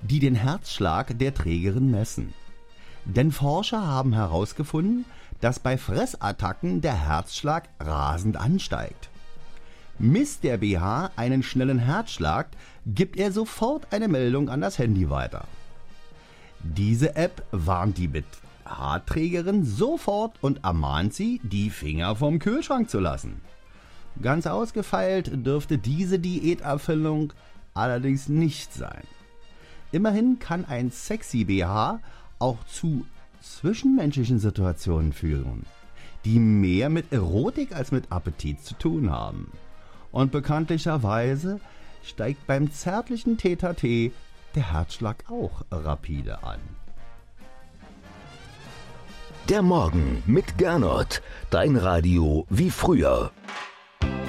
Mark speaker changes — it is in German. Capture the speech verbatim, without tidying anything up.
Speaker 1: die den Herzschlag der Trägerin messen. Denn Forscher haben herausgefunden, dass bei Fressattacken der Herzschlag rasend ansteigt. Misst der B H einen schnellen Herzschlag, gibt er sofort eine Meldung an das Handy weiter. Diese App warnt die B H-Trägerin sofort und ermahnt sie, die Finger vom Kühlschrank zu lassen. Ganz ausgefeilt dürfte diese Diäterfüllung allerdings nicht sein. Immerhin kann ein sexy B H auch zu zwischenmenschlichen Situationen führen, die mehr mit Erotik als mit Appetit zu tun haben. Und bekanntlicherweise steigt beim zärtlichen Tete-a-Tete der Herzschlag auch rapide an.
Speaker 2: Der Morgen mit Gernot, dein Radio wie früher.